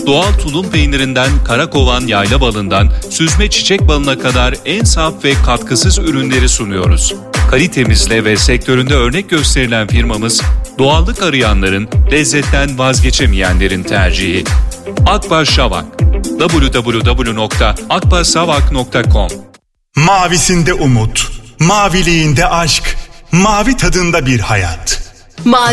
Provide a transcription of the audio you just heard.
Doğal tulum peynirinden karakovan yayla balından süzme çiçek balına kadar en saf ve katkısız ürünleri sunuyoruz. Kalitemizle ve sektöründe örnek gösterilen firmamız, doğallık arayanların, lezzetten vazgeçemeyenlerin tercihi. Akbaş Şavak. www.akbaşsavak.com. Mavisinde umut, maviliğinde aşk, mavi tadında bir hayat. Mavi